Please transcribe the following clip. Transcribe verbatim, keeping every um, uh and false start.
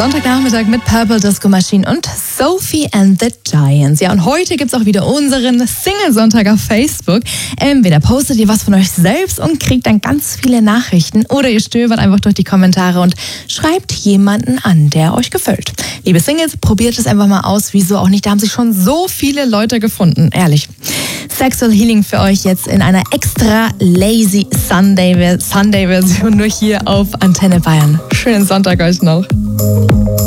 Sonntagnachmittag mit Purple Disco Machine und Sophie and the Giants. Ja, und heute gibt's auch wieder unseren Single-Sonntag auf Facebook. Entweder postet ihr was von euch selbst und kriegt dann ganz viele Nachrichten oder ihr stöbert einfach durch die Kommentare und schreibt jemanden an, der euch gefällt. Liebe Singles, probiert es einfach mal aus. Wieso auch nicht? Da haben sich schon so viele Leute gefunden. Ehrlich. Sexual Healing für euch jetzt in einer extra lazy Sunday Sunday Version nur hier auf Antenne Bayern. Schönen Sonntag euch noch.